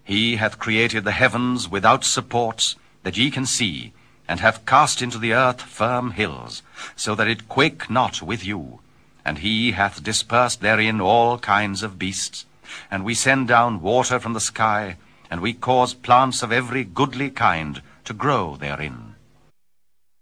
He hath created the heavens without supports, that ye can see, and hath cast into the earth firm hills, so that it quake not with you. And he hath dispersed therein all kinds of beasts. And we send down water from the sky, and we cause plants of every goodly kind to grow therein.